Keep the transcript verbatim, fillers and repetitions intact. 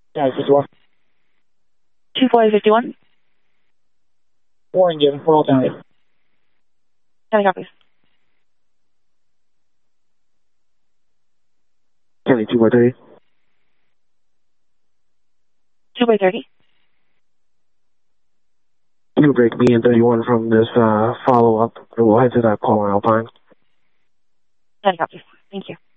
Yeah, fifty-one. two four fifty-one. Warning given for alternative. County copies. County two by thirty. two by thirty. You break me in thirty-one from this uh, follow-up. We'll head to that call in Alpine. County copies. Thank you.